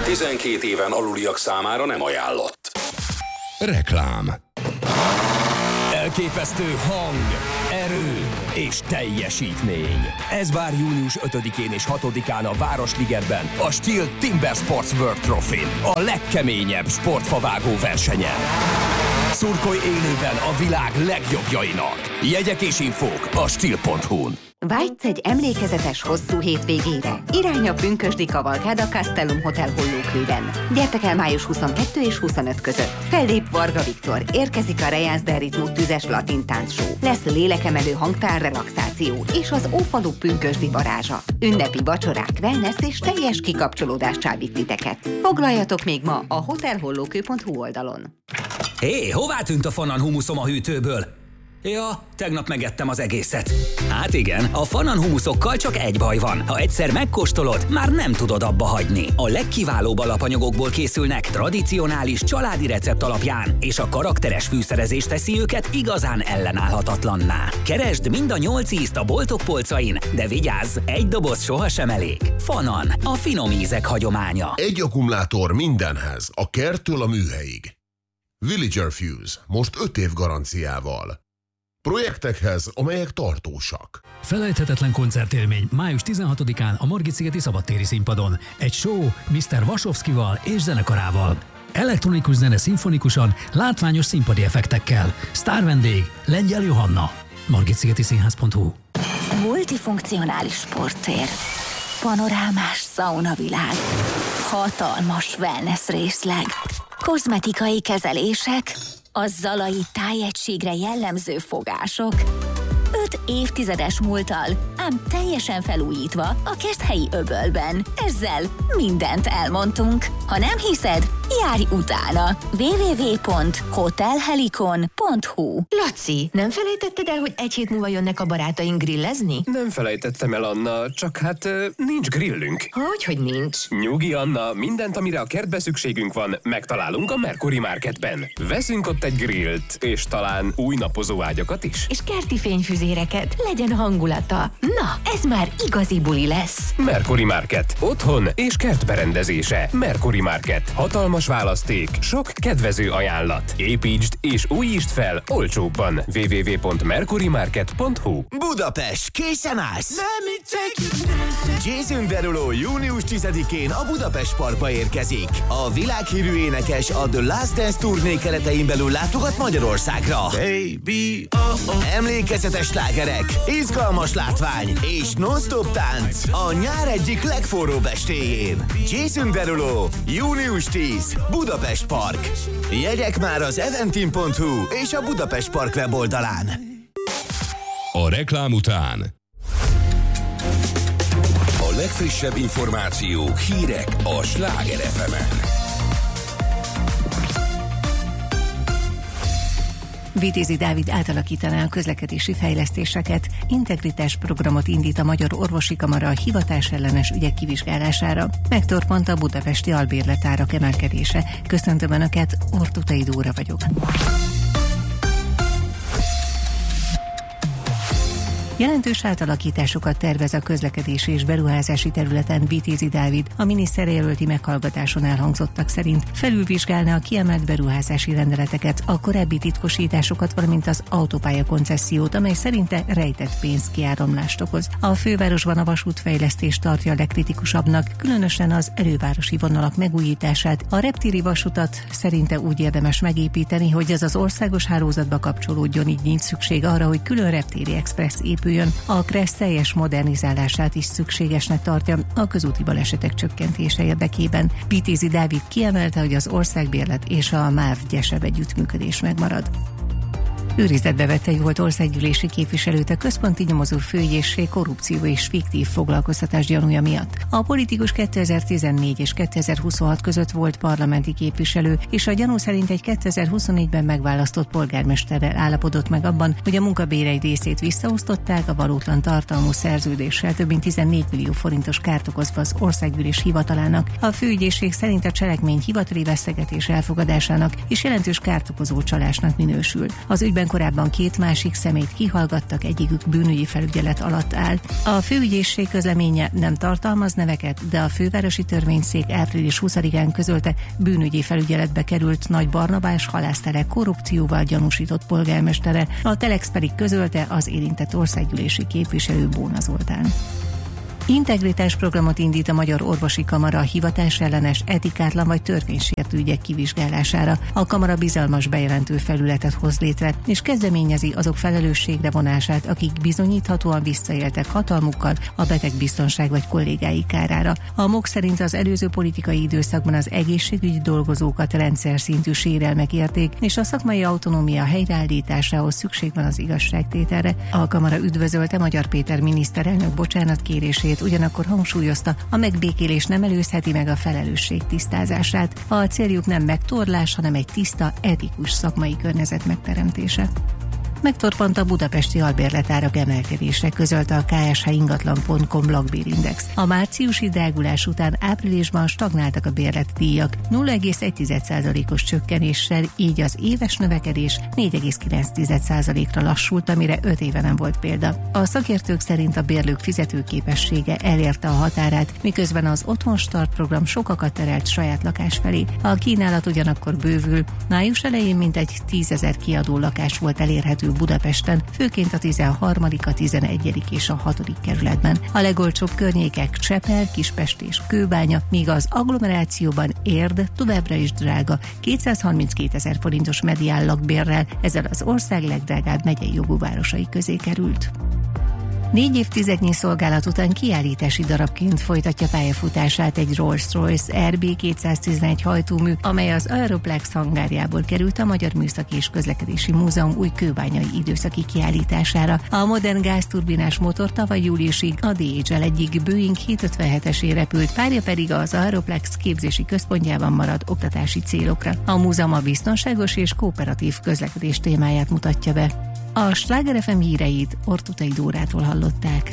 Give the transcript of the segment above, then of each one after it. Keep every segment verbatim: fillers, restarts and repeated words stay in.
tizenkét éven aluliak számára nem ajánlott. Reklám. Elképesztő hang, erő és teljesítmény. Ez vár június ötödikén és hatodikán a Városligetben, a Steel Timber Sports World Trophy-n, a legkeményebb sportfavágó versenyen. Szurkolj élőben a világ legjobbjainak. Jegyek és infók a steel pont hu-n. Vágysz egy emlékezetes hosszú hétvégére? Irány a pünkösdi kavalkád a Castellum Hotel Hollókőben. Gyertek el május huszonkettő és huszonöt között. Fellép Varga Viktor, érkezik a Rejász del Ritmus tüzes latin táncshow. Lesz lélekemelő hangtár relaxáció és az Ófalu pünkösdi varázsa. Ünnepi vacsorák, wellness és teljes kikapcsolódás csábít titeket. Foglaljatok még ma a hotel hollókő pont hu oldalon. Hé, hová tűnt a Fanan humuszom a hűtőből? Ja, tegnap megettem az egészet. Hát igen, a Fanan humuszokkal csak egy baj van. Ha egyszer megkóstolod, már nem tudod abba hagyni. A legkiválóbb alapanyagokból készülnek, tradicionális családi recept alapján, és a karakteres fűszerezés teszi őket igazán ellenállhatatlanná. Keresd mind a nyolc ízt a boltok polcain, de vigyázz, egy doboz sohasem elég. Fanan, a finom ízek hagyománya. Egy akkumulátor mindenhez, a kerttől a műhelyig. Villager Fuse, most öt év garanciával. Projektekhez, amelyek tartósak. Felejthetetlen koncertélmény május tizenhatodikán a Margit-szigeti szabadtéri színpadon. Egy show miszter Vasovszkival és zenekarával. Elektronikus zene szimfonikusan, látványos színpadi effektekkel. Sztárvendég Lengyel Johanna. margit-szigeti színház pont hu. Multifunkcionális sporttér. Panorámás szaunavilág. Hatalmas wellness részleg. Kozmetikai kezelések. A zalai tájegységre jellemző fogások. Öt évtizedes múlttal, ám teljesen felújítva a Keszthelyi öbölben. Ezzel mindent elmondtunk. Ha nem hiszed, járj utána. double-u double-u double-u pont hotel helikon pont hu. Laci, nem felejtetted el, hogy egy hét múlva jönnek a barátaink grillezni? Nem felejtettem el, Anna, csak hát nincs grillünk. Hogyhogy nincs? Nyugi, Anna, mindent, amire a kertbe szükségünk van, megtalálunk a Mercury Marketben. Veszünk ott egy grillt, és talán új napozóágyakat is. És kerti fényfüzéreket, legyen hangulata. Na, ez már igazi buli lesz. Mercury Market. Otthon és kertberendezése. Mercury Market. Hatalmas választék, sok kedvező ajánlat. Építsd és újítsd fel olcsóbban. double-u double-u double-u pont mercury market pont hu. Budapest, készen állsz? Jason Derulo június tizedikén a Budapest Parkba érkezik. A világhírű énekes a The Last Dance turné keretein belül látogat Magyarországra. Baby, oh, oh. Emlékezetes slágerek, izgalmas látvány és non-stop tánc a nyár egyik legforróbb estéjén. Jason Derulo, június tíz, Budapest Park. Jegyek már az eventim pont hu és a Budapest Park weboldalán. A reklám után A legfrissebb információk, hírek a Sláger ef emen. Vitézi Dávid átalakítaná a közlekedési fejlesztéseket, integritás programot indít a Magyar Orvosi Kamara a hivatásellenes ügyek kivizsgálására. Megtorpant a budapesti albérletárak emelkedése. Köszöntöm Önöket, Ortutai Dóra vagyok. Jelentős átalakításokat tervez a közlekedési és beruházási területen Vitézi Dávid. A miniszterjelölti meghallgatáson elhangzottak szerint felülvizsgálna a kiemelt beruházási rendeleteket, a korábbi titkosításokat, valamint az autópálya koncessziót, amely szerinte rejtett pénzkiáramlást okoz. A fővárosban a vasútfejlesztést tartja a legkritikusabbnak, különösen az elővárosi vonalak megújítását. A reptéri vasutat szerinte úgy érdemes megépíteni, hogy az az országos hálózatba kapcsolódjon, így nincs szükség arra, hogy külön reptéri express épüljön. A Kressz teljes modernizálását is szükségesnek tartja a közúti balesetek csökkentése érdekében. Vitézi Dávid kiemelte, hogy az országbérlet és a MÁV gyesebb együttműködés megmarad. Őrizetbe vette volt országgyűlési képviselőt a központi nyomozó főügyészség korrupció és fiktív foglalkoztatás gyanúja miatt. A politikus kétezer-tizennégy és kétezer-huszonhat között volt parlamenti képviselő, és a gyanú szerint egy kétezer-huszonnégyben megválasztott polgármesterrel állapodott meg abban, hogy a munkabérei részét visszaosztották, a valótlan tartalmú szerződéssel több mint tizennégy millió forintos kárt okozva az országgyűlés hivatalának. A főügyészség szerint a cselekmény hivatali vesztegetés elfogadásának és jelentős kárt okozó csalásnak minősül. Az ügyben ügyben korábban két másik személyt kihallgattak, egyikük bűnügyi felügyelet alatt áll. A főügyészség közleménye nem tartalmaz neveket, de a fővárosi törvényszék április huszadikán közölte, bűnügyi felügyeletbe került Nagy Barnabás halásztelek korrupcióval gyanúsított polgármestere, a Telex pedig közölte az érintett országgyűlési képviselő Bóna Zoltán. Integritás programot indít a Magyar Orvosi Kamara a hivatásellenes, etikátlan vagy törvénysértő ügyek kivizsgálására. A kamara bizalmas bejelentő felületet hoz létre, és kezdeményezi azok felelősségre vonását, akik bizonyíthatóan visszaéltek hatalmukkal a betegbiztonság vagy kollégái kárára. A MOK szerint az előző politikai időszakban az egészségügyi dolgozókat rendszer szintű sérelmek érték, és a szakmai autonómia helyreállításához szükség van az igazságtételre. A kamara üdvözölte Magyar Péter miniszterelnök bocsánatkérését, ugyanakkor hangsúlyozta, a megbékélés nem előzheti meg a felelősség tisztázását. A céljuk nem megtorlás, hanem egy tiszta, etikus szakmai környezet megteremtése. Megtorpant a budapesti albérletárak emelkedése, közölte a ká es há ingatlan pont com lakbérindex. A márciusi drágulás után áprilisban stagnáltak a bérletdíjak nulla egész egy százalékos csökkenéssel, így az éves növekedés négy egész kilenc százalékra lassult, amire öt éve nem volt példa. A szakértők szerint a bérlők fizetőképessége elérte a határát, miközben az Otthon Start program sokakat terelt saját lakás felé. A kínálat ugyanakkor bővül. Május elején mintegy tízezer kiadó lakás volt elérhető Budapesten, főként a tizenharmadik, a tizenegyedik és a hatodik kerületben. A legolcsóbb környékek Csepel, Kispest és Kőbánya, míg az agglomerációban Érd továbbra is drága, kétszázharminckétezer forintos medián lakbérrel, ezzel az ország legdrágább megyei jogú városai közé került. Négy évtizednyi szolgálat után kiállítási darabként folytatja pályafutását egy Rolls-Royce er bé kétszáztizenegy hajtómű, amely az Aeroplex hangárjából került a Magyar Műszaki és Közlekedési Múzeum új kőbányai időszaki kiállítására. A modern gázturbinás motor tavaly júliusig a dé há el egyik Boeing hétszázötvenhetesé repült, párja pedig az Aeroplex képzési központjában marad oktatási célokra. A múzeum a biztonságos és kooperatív közlekedés témáját mutatja be. A Sláger ef em híreit Ortutai Dórától hallották.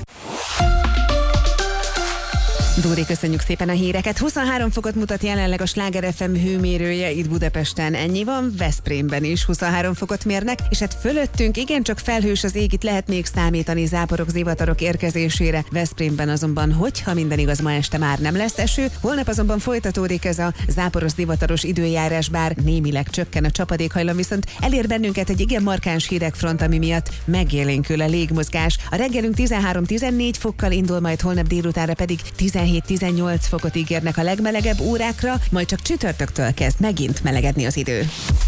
Dóri, köszönjük szépen a híreket. huszonhárom fokot mutat jelenleg a Sláger ef em hőmérője itt Budapesten. Ennyi van, Veszprémben is huszonhárom fokot mérnek, és hát fölöttünk igencsak felhős az ég, itt lehet még számítani záporok, zivatarok érkezésére. Veszprémben azonban, hogyha minden igaz, ma este már nem lesz eső, holnap azonban folytatódik ez a záporos, zivataros időjárás, bár némileg csökken a csapadékhajlam, viszont elér bennünket egy igen markáns hidegfront, ami miatt megélénkül a légmozgás. A reggelünk tizenhárom-tizennégy fokkal indul, majd holnap délutánra pedig tizenhét-tizennyolc fokot ígérnek a legmelegebb órákra, majd csak csütörtöktől kezd megint melegedni az idő.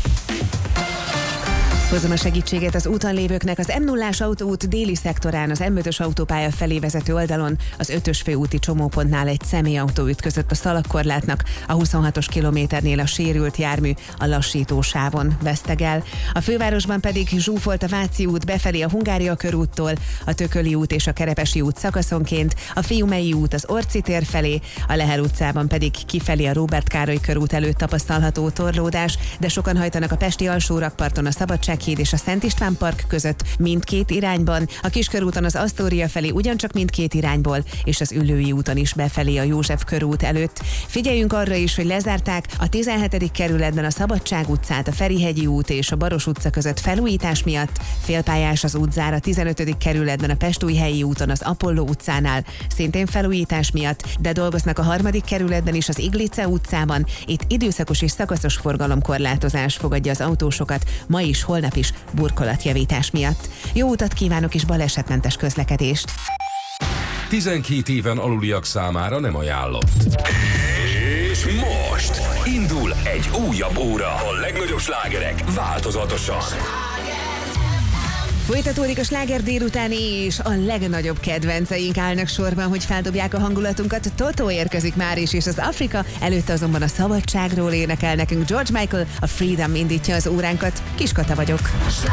Hozom a segítséget az úton lévőknek. Az em nullás autóút déli szektorán, az em ötös autópálya felé vezető oldalon, az ötös főúti csomópontnál egy személyautó ütközött a szalagkorlátnak, a huszonhatos kilométernél a sérült jármű a lassító sávon vesztegel. A fővárosban pedig zsúfolt a Váci út befelé a Hungária körúttól, a Tököli út és a Kerepesi út szakaszonként, a Fiumei út az Orci tér felé, a Lehel utcában pedig kifelé a Róbert Károly körút előtt tapasztalható torlódás, de sokan hajtanak a pesti alsórakparton, a Szabadsághíd és a Szent István park között mindkét irányban, a Kiskörúton az Asztória felé ugyancsak mindkét irányból, és az Üllői úton is befelé a József körút előtt. Figyeljünk arra is, hogy lezárták a tizenhetedik kerületben a Szabadság utcát, a Ferihegyi út és a Baros utca között felújítás miatt, félpályás az útzár a tizenötödik kerületben a Pestújhelyi úton az Apolló utcánál, szintén felújítás miatt, de dolgoznak a harmadik kerületben is az Iglice utcában, itt időszakos és szakaszos forgalomkorlátozás fogadja az autósokat, ma is, holnap is burkolatjavítás miatt. Jó utat kívánok és balesetmentes közlekedést! tizenkét éven aluliak számára nem ajánlott. És most indul egy újabb óra. A legnagyobb slágerek változatosan. Folytatódik a sláger délután, és a legnagyobb kedvenceink állnak sorban, hogy feldobják a hangulatunkat. Totó érkezik már is, és az Afrika, előtte azonban a szabadságról énekel nekünk George Michael, a Freedom indítja az óránkat. Kiskata vagyok.